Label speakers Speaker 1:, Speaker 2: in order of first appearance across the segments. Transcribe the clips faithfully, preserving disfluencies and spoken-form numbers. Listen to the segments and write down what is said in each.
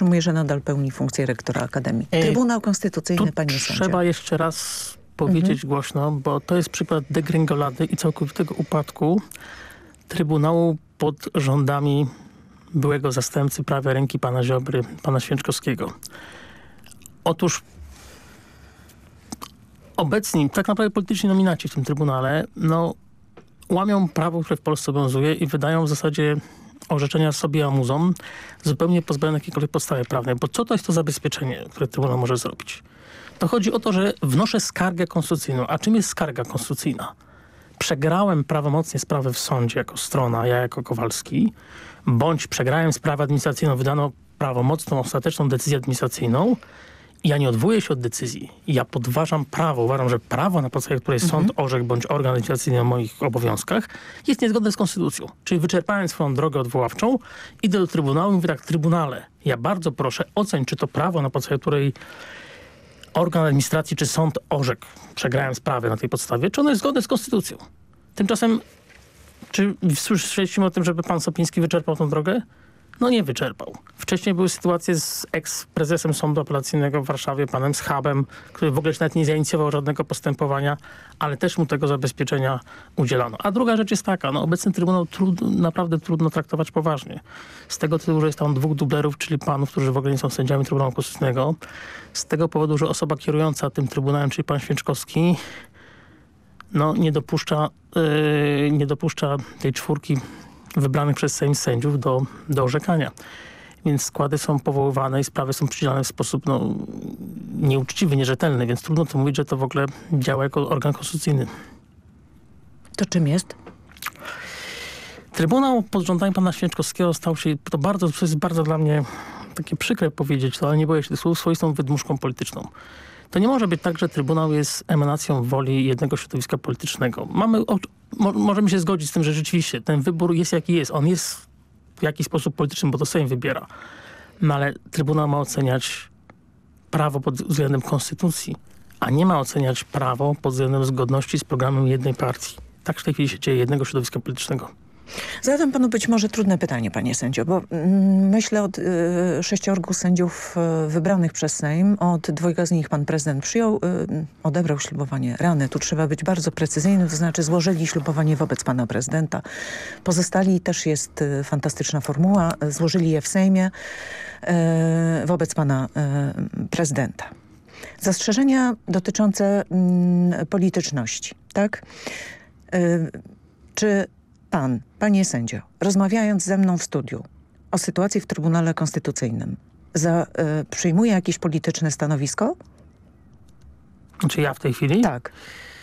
Speaker 1: utrzymuje, że nadal pełni funkcję rektora Akademii. Trybunał Konstytucyjny, panie sędzio.
Speaker 2: Trzeba jeszcze raz powiedzieć mhm. głośno, bo to jest przykład degrengolady i całkowitego upadku Trybunału pod rządami byłego zastępcy prawej ręki pana Ziobry, pana Święczkowskiego. Otóż obecni, tak naprawdę polityczni nominaci w tym Trybunale, no, łamią prawo, które w Polsce obowiązuje i wydają w zasadzie orzeczenia sobie amuzom, zupełnie pozbawione jakiejkolwiek podstawy prawnej. Bo co to jest to zabezpieczenie, które Trybunał może zrobić? To chodzi o to, że wnoszę skargę konstytucyjną. A czym jest skarga konstytucyjna? Przegrałem prawomocnie sprawę w sądzie jako strona, ja jako Kowalski, bądź przegrałem sprawę administracyjną, wydano prawomocną, ostateczną decyzję administracyjną i ja nie odwołuję się od decyzji. Ja podważam prawo. Uważam, że prawo, na podstawie której mhm. sąd orzekł, bądź organ administracyjny o moich obowiązkach, jest niezgodne z konstytucją. Czyli wyczerpałem swoją drogę odwoławczą, idę do Trybunału i mówię tak, Trybunale, ja bardzo proszę, oceń, czy to prawo, na podstawie której organ administracji czy sąd orzekł, przegrałem sprawę na tej podstawie, czy ono jest zgodne z konstytucją. Tymczasem, czy słyszeliśmy o tym, żeby pan Sopiński wyczerpał tą drogę? No nie wyczerpał. Wcześniej były sytuacje z eks-prezesem Sądu Apelacyjnego w Warszawie, panem Schabem, który w ogóle nawet nie zainicjował żadnego postępowania, ale też mu tego zabezpieczenia udzielano. A druga rzecz jest taka, no obecny Trybunał trud, naprawdę trudno traktować poważnie. Z tego tytułu, że jest tam dwóch dublerów, czyli panów, którzy w ogóle nie są sędziami Trybunału Konstytucyjnego. Z tego powodu, że osoba kierująca tym Trybunałem, czyli pan Święczkowski, no nie dopuszcza, yy, nie dopuszcza tej czwórki wybranych przez Sejm sędziów do, do orzekania. Więc składy są powoływane i sprawy są przydzielane w sposób no, nieuczciwy, nierzetelny, więc trudno to mówić, że to w ogóle działa jako organ konstytucyjny.
Speaker 1: To czym jest?
Speaker 2: Trybunał pod rządami pana Święczkowskiego stał się, to bardzo, to jest bardzo dla mnie takie przykre powiedzieć to, ale nie boję się tych słów, swoistą wydmuszką polityczną. To nie może być tak, że Trybunał jest emanacją woli jednego środowiska politycznego. Mamy, o, mo, możemy się zgodzić z tym, że rzeczywiście ten wybór jest jaki jest. On jest w jakiś sposób polityczny, bo to Sejm wybiera. No ale Trybunał ma oceniać prawo pod względem konstytucji, a nie ma oceniać prawo pod względem zgodności z programem jednej partii. Tak w tej chwili się dzieje, jednego środowiska politycznego.
Speaker 1: Zadam panu być może trudne pytanie, panie sędzio, bo mm, myślę od y, sześciorgu sędziów y, wybranych przez Sejm, od dwojga z nich pan prezydent przyjął, y, odebrał ślubowanie. Rany, tu trzeba być bardzo precyzyjnym, to znaczy złożyli ślubowanie wobec pana prezydenta. Pozostali też jest y, fantastyczna formuła, y, złożyli je w Sejmie y, wobec pana y, prezydenta. Zastrzeżenia dotyczące y, polityczności, tak? Y, czy pan, panie sędzio, rozmawiając ze mną w studiu o sytuacji w Trybunale Konstytucyjnym, za, y, przyjmuje jakieś polityczne stanowisko?
Speaker 2: Czy ja w tej chwili?
Speaker 1: Tak.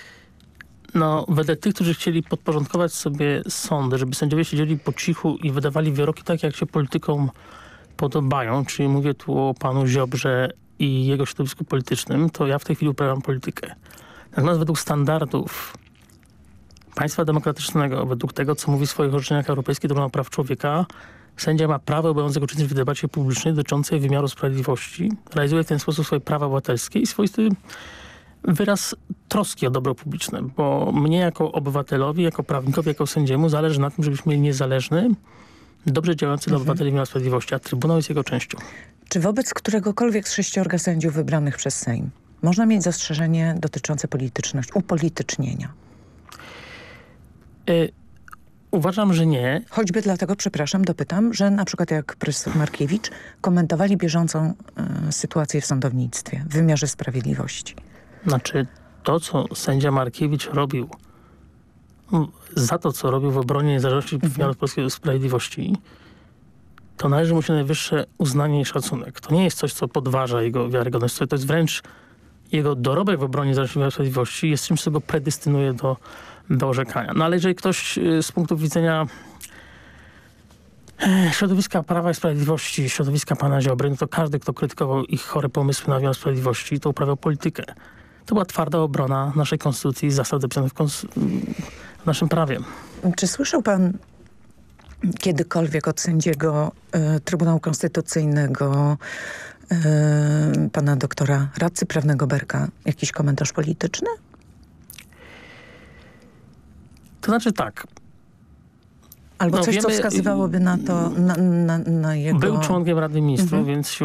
Speaker 2: No, wedle tych, którzy chcieli podporządkować sobie sądy, żeby sędziowie siedzieli po cichu i wydawali wyroki tak, jak się politykom podobają, czyli mówię tu o panu Ziobrze i jego środowisku politycznym, to ja w tej chwili uprawiam politykę. Natomiast według standardów państwa demokratycznego, według tego, co mówi w swoich orzeczeniach Europejski Trybunał Praw Człowieka, sędzia ma prawo i obowiązek uczestniczyć w debacie publicznej dotyczącej wymiaru sprawiedliwości. Realizuje w ten sposób swoje prawa obywatelskie i swoisty wyraz troski o dobro publiczne, bo mnie jako obywatelowi, jako prawnikowi, jako sędziemu zależy na tym, żebyśmy mieli niezależny, dobrze działający mhm. dla obywateli wymiar sprawiedliwości, a Trybunał jest jego częścią.
Speaker 1: Czy wobec któregokolwiek z sześciorga sędziów wybranych przez Sejm można mieć zastrzeżenie dotyczące polityczności, upolitycznienia?
Speaker 2: Y Uważam, że nie.
Speaker 1: Choćby dlatego, przepraszam, dopytam, że na przykład jak profesor Markiewicz komentowali bieżącą y, sytuację w sądownictwie, w wymiarze sprawiedliwości.
Speaker 2: Znaczy to, co sędzia Markiewicz robił, za to, co robił w obronie niezależności mhm. wymiaru polskiej sprawiedliwości, to należy mu się najwyższe uznanie i szacunek. To nie jest coś, co podważa jego wiarygodność. To jest wręcz jego dorobek w obronie niezależności wymiaru sprawiedliwości jest czymś, co go predystynuje do do orzekania. No ale jeżeli ktoś z punktu widzenia środowiska Prawa i Sprawiedliwości, środowiska pana Ziobry, no to każdy, kto krytykował ich chore pomysły na wymiar sprawiedliwości, to uprawiał politykę. To była twarda obrona naszej konstytucji i zasad zapisanych w, w naszym prawie.
Speaker 1: Czy słyszał pan kiedykolwiek od sędziego y, Trybunału Konstytucyjnego y, pana doktora radcy prawnego Berka jakiś komentarz polityczny?
Speaker 2: To znaczy tak.
Speaker 1: Albo
Speaker 2: no,
Speaker 1: coś,
Speaker 2: wiemy,
Speaker 1: co wskazywałoby na to, na, na, na jego...
Speaker 2: Był członkiem Rady Ministrów, mhm. więc